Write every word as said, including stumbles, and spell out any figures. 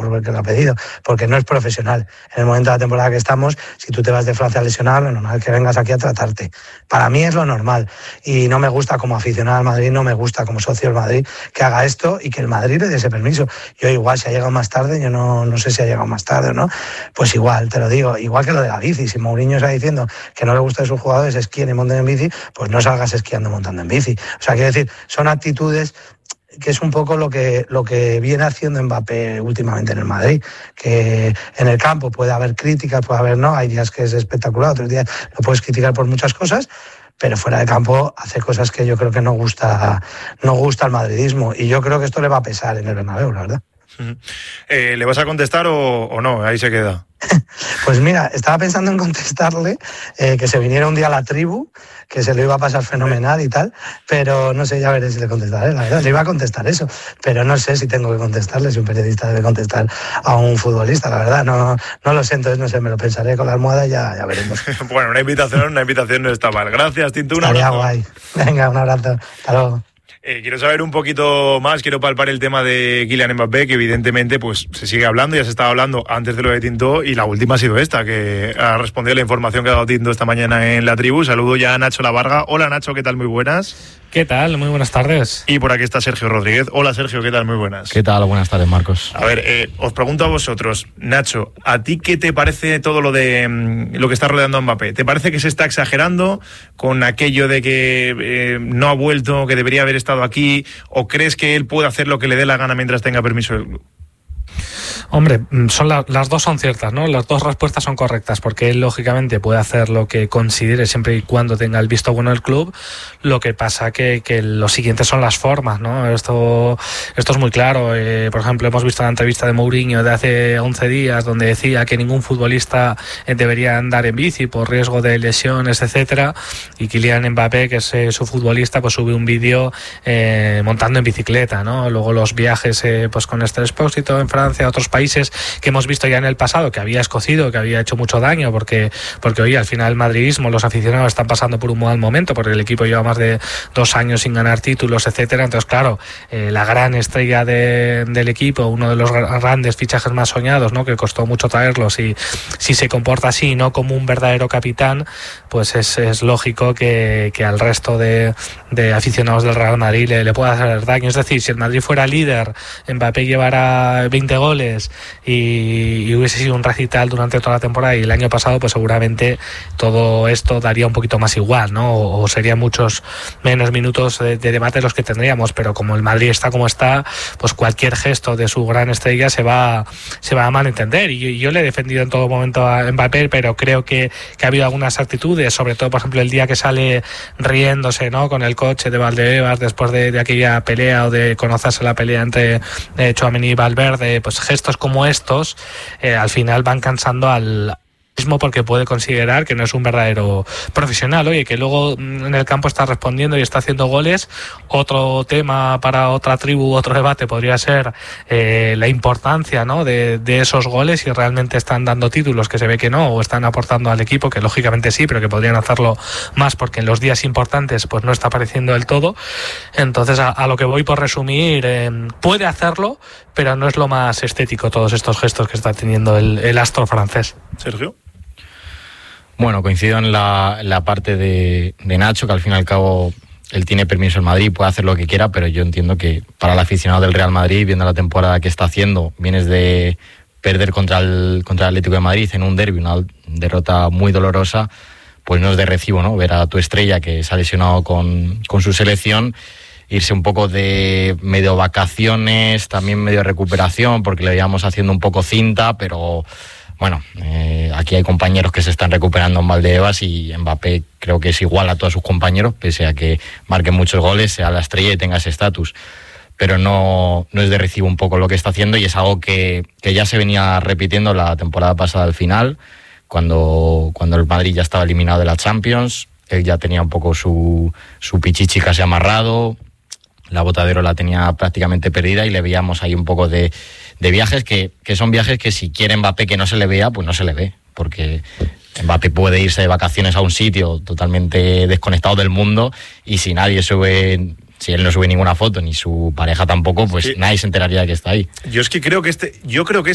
por que lo ha pedido, porque no es profesional. En el momento de la temporada que estamos, si tú te vas de Francia a lesionar, lo normal es que vengas aquí a tratarte. Para mí es lo normal, y no me gusta como aficionado al Madrid, no me gusta como socio del Madrid que haga esto y que el Madrid le dé ese permiso. Yo igual, si ha llegado más tarde, yo no, no sé si ha llegado más tarde o no, pues igual, te lo digo, igual que lo de la bici. Si Mourinho está diciendo que no le gusta a sus jugadores esquíen y monten en bici, pues no salgas esquiando montando en bici. O sea, quiero decir, son actitudes que es un poco lo que, lo que viene haciendo Mbappé últimamente en el Madrid, que en el campo puede haber críticas, puede haber no, hay días que es espectacular, otros días lo puedes criticar por muchas cosas, pero fuera de campo hace cosas que yo creo que no gusta, no gusta al madridismo, y yo creo que esto le va a pesar en el Bernabéu, la verdad. Eh, ¿Le vas a contestar o, o no? Ahí se queda. Pues mira, estaba pensando en contestarle eh, que se viniera un día a la tribu, que se lo iba a pasar fenomenal y tal, pero no sé, ya veré si le contestaré, la verdad. Le iba a contestar eso, pero no sé si tengo que contestarle, si un periodista debe contestar a un futbolista, la verdad, no, no lo sé, entonces no sé, me lo pensaré con la almohada y ya, ya veremos. Bueno, una invitación, una invitación no está mal. Gracias, Tinto, un Estaría abrazo. guay. Venga, un abrazo. Hasta luego. Eh, quiero saber un poquito más, quiero palpar el tema de Kylian Mbappé, que evidentemente pues se sigue hablando, ya se estaba hablando antes de lo de Tinto, y la última ha sido esta, que ha respondido a la información que ha dado Tinto esta mañana en la tribu. Saludo ya a Nacho Lavarga. Hola Nacho, ¿qué tal? Muy buenas. ¿Qué tal? Muy buenas tardes. Y por aquí está Sergio Rodríguez. Hola Sergio, ¿qué tal? Muy buenas. ¿Qué tal? Buenas tardes, Marcos. A ver, eh, os pregunto a vosotros, Nacho, ¿a ti qué te parece todo lo de mmm, lo que está rodeando a Mbappé? ¿Te parece que se está exagerando con aquello de que eh, no ha vuelto, que debería haber estado aquí, o crees que él puede hacer lo que le dé la gana mientras tenga permiso del club? Hombre, son la, las dos son ciertas, ¿no? Las dos respuestas son correctas, porque él lógicamente puede hacer lo que considere siempre y cuando tenga el visto bueno del club. Lo que pasa que, que lo siguiente son las formas, ¿no? Esto, esto es muy claro. Eh, por ejemplo, hemos visto la entrevista de Mourinho de hace once días, donde decía que ningún futbolista debería andar en bici por riesgo de lesiones, etcétera. Y Kylian Mbappé, que es eh, su futbolista, pues sube un vídeo eh, montando en bicicleta, ¿no? Luego los viajes eh, pues con este Expósito en Francia, otros países que hemos visto ya en el pasado, que había escocido, que había hecho mucho daño, porque, porque hoy al final el madridismo, los aficionados están pasando por un mal momento, porque el equipo lleva más de dos años sin ganar títulos, etcétera. Entonces, claro, eh, la gran estrella de, del equipo, uno de los grandes fichajes más soñados, ¿no? Que costó mucho traerlos, y si se comporta así, no como un verdadero capitán, pues es, es lógico que, que al resto de, de aficionados del Real Madrid le, le pueda hacer daño. Es decir, si el Madrid fuera líder, Mbappé llevara veinte goles y, y hubiese sido un recital durante toda la temporada y el año pasado, pues seguramente todo esto daría un poquito más igual, ¿no? O, o serían muchos menos minutos de, de debate los que tendríamos, pero como el Madrid está como está, pues cualquier gesto de su gran estrella se va, se va a malentender. Y yo, yo le he defendido en todo momento a Mbappé, pero creo que, que ha habido algunas actitudes, sobre todo, por ejemplo, el día que sale riéndose, ¿no? Con el coche de Valdebebas después de, de aquella pelea, o de conocerse la pelea entre eh, Tchouaméni y Valverde, pues gestos como estos eh, al final van cansando al mismo, porque puede considerar que no es un verdadero profesional. Oye, que luego en el campo está respondiendo y está haciendo goles. Otro tema para otra tribu, otro debate podría ser eh, la importancia, ¿no? de, de esos goles, si realmente están dando títulos, que se ve que no, o están aportando al equipo, que lógicamente sí, pero que podrían hacerlo más, porque en los días importantes pues no está apareciendo del todo. Entonces, a, a lo que voy, por resumir, eh, puede hacerlo, pero no es lo más estético todos estos gestos que está teniendo el, el astro francés. Sergio. Bueno, coincido en la, en la parte de, de Nacho, que al fin y al cabo él tiene permiso en Madrid, puede hacer lo que quiera, pero yo entiendo que para el aficionado del Real Madrid, viendo la temporada que está haciendo, vienes de perder contra el, contra el Atlético de Madrid en un derbi, una derrota muy dolorosa, pues no es de recibo, ¿no? Ver a tu estrella, que se ha lesionado con, con su selección, irse un poco de medio vacaciones, también medio recuperación, porque le veíamos haciendo un poco cinta, pero bueno, eh, aquí hay compañeros que se están recuperando en Valdebebas, y Mbappé creo que es igual a todos sus compañeros, pese a que marque muchos goles, sea la estrella y tenga ese estatus. Pero no, no es de recibo un poco lo que está haciendo, y es algo que, que ya se venía repitiendo la temporada pasada al final, cuando, cuando el Madrid ya estaba eliminado de la Champions. Él ya tenía un poco su, su pichichi casi amarrado, la Botadero la tenía prácticamente perdida, y le veíamos ahí un poco de, de viajes que, que son viajes que si quiere Mbappé que no se le vea, pues no se le ve, porque Mbappé puede irse de vacaciones a un sitio totalmente desconectado del mundo, y si nadie sube, si él no sube ninguna foto, ni su pareja tampoco, pues sí, nadie se enteraría de que está ahí. Yo es que creo que este, yo creo que